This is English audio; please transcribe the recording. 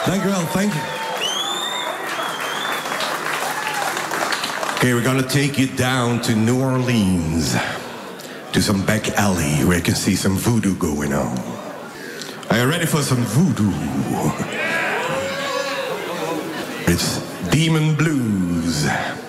Dankjewel, thank you. Okay, we're gonna take you down to New Orleans, to some back alley where you can see some voodoo going on. Are you ready for some voodoo? It's Demon Blues.